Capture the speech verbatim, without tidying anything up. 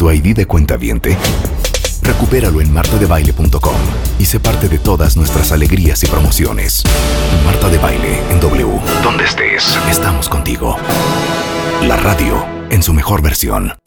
tu I D de cuentaviente? Recupéralo en marta de baile punto com y sé parte de todas nuestras alegrías y promociones. Marta de Baile en W. Donde estés, estamos contigo. La radio en su mejor versión.